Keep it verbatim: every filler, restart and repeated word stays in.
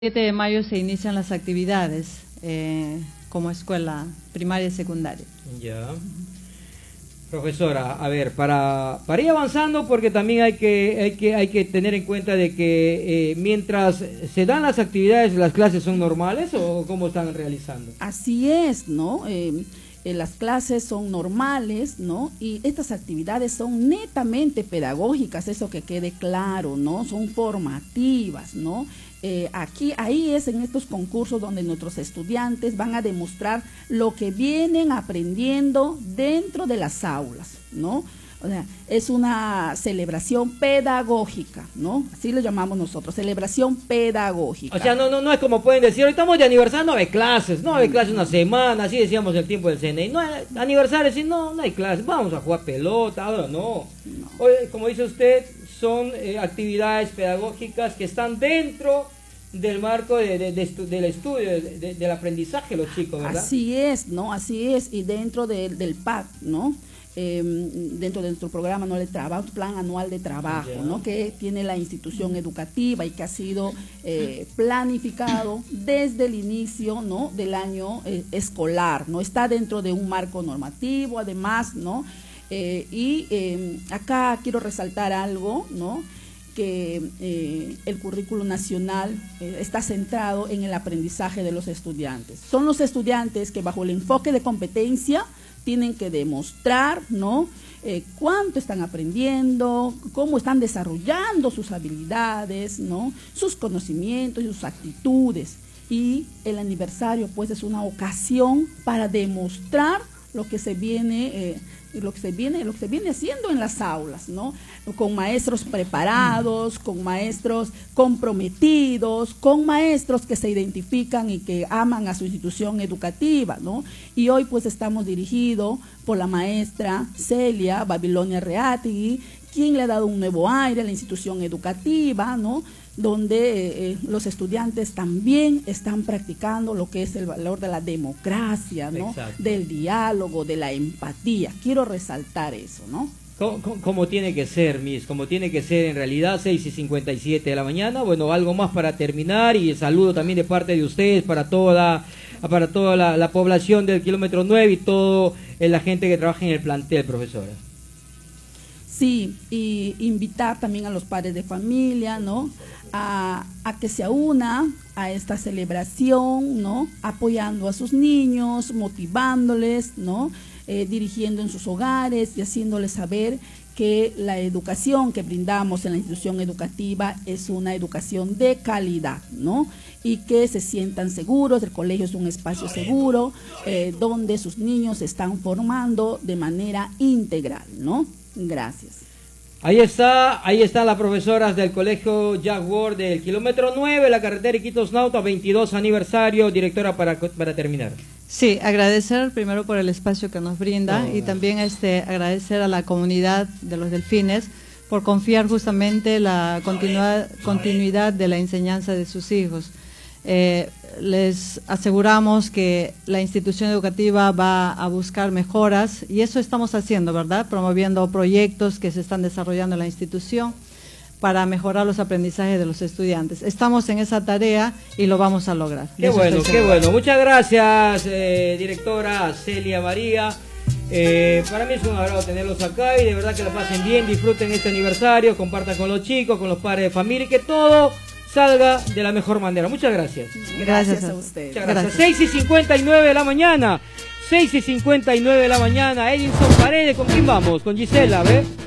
siete de mayo se inician las actividades eh, como escuela primaria y secundaria. Ya. Profesora, a ver, para, para ir avanzando, porque también hay que, hay que, hay que tener en cuenta de que eh, mientras se dan las actividades, ¿las clases son normales o cómo están realizando? Así es, ¿no? Eh, eh, las clases son normales, ¿no? Y estas actividades son netamente pedagógicas, eso que quede claro, ¿no? Son formativas, ¿no? Eh, aquí, ahí es en estos concursos donde nuestros estudiantes van a demostrar lo que vienen aprendiendo dentro de las aulas, ¿no? O sea, es una celebración pedagógica, ¿no? Así lo llamamos nosotros, celebración pedagógica. O sea, no, no, no es como pueden decir, hoy estamos de aniversario, no hay clases, no hay clases una semana, así decíamos el tiempo del C N I, no hay aniversario, sí, no, no hay clases, vamos a jugar pelota, ahora no. no. Hoy, como dice usted, son eh, actividades pedagógicas que están dentro del marco de, de, de estu del estudio, de, de, del aprendizaje de los chicos, ¿verdad? Así es, ¿no? Así es, y dentro de, del P A C, ¿no? Eh, dentro de nuestro programa no de trabajo, plan anual de trabajo, yeah. ¿no? Que tiene la institución educativa y que ha sido eh, planificado desde el inicio, ¿no? Del año eh, escolar, ¿no? Está dentro de un marco normativo, además, ¿no? Eh, y eh, acá quiero resaltar algo, ¿no? Que eh, el currículo nacional eh, está centrado en el aprendizaje de los estudiantes. Son los estudiantes que bajo el enfoque de competencia tienen que demostrar, ¿no? Eh, cuánto están aprendiendo, cómo están desarrollando sus habilidades, ¿no? Sus conocimientos y sus actitudes. Y el aniversario, pues, es una ocasión para demostrar lo que se viene eh, lo que se viene lo que se viene haciendo en las aulas, ¿no? Con maestros preparados, con maestros comprometidos, con maestros que se identifican y que aman a su institución educativa, ¿no? Y hoy pues estamos dirigidos por la maestra Celia Babilonia Reategui, quien le ha dado un nuevo aire a la institución educativa, ¿no? Donde eh, los estudiantes también están practicando lo que es el valor de la democracia, ¿no? Exacto. Del diálogo, de la empatía. Quiero resaltar eso, ¿no? Como, como tiene que ser, Miss, como tiene que ser en realidad, seis y cincuenta y siete de la mañana. Bueno, algo más para terminar y el saludo también de parte de ustedes para toda, para toda la, la población del kilómetro nueve y toda la gente que trabaja en el plantel, profesora. Sí, y invitar también a los padres de familia, ¿no? A, a que se una a esta celebración, ¿no? Apoyando a sus niños, motivándoles, ¿no? Eh, dirigiendo en sus hogares y haciéndoles saber que la educación que brindamos en la institución educativa es una educación de calidad, ¿no? Y que se sientan seguros, el colegio es un espacio seguro, eh, donde sus niños se están formando de manera integral, ¿no? Gracias. Ahí está, ahí están las profesoras del colegio Jack Ward del kilómetro nueve, la carretera Iquitos Nauta, veintidós aniversario. Directora, para, para terminar. Sí, agradecer primero por el espacio que nos brinda oh. y también este, agradecer a la comunidad de los delfines por confiar justamente la continuidad, continuidad de la enseñanza de sus hijos. Eh, les aseguramos que la institución educativa va a buscar mejoras y eso estamos haciendo, ¿verdad? Promoviendo proyectos que se están desarrollando en la institución para mejorar los aprendizajes de los estudiantes. Estamos en esa tarea y lo vamos a lograr. Qué bueno, qué bueno. Muchas gracias, eh, directora Celia María. Eh, para mí es un agrado tenerlos acá y de verdad que la pasen bien, disfruten este aniversario, compartan con los chicos, con los padres de familia y que todo salga de la mejor manera. Muchas gracias. Gracias a usted. Muchas gracias. seis y cincuenta y nueve de la mañana. seis y cincuenta y nueve de la mañana. Edinson Paredes, ¿con quién vamos? Con Gisela, ¿ves?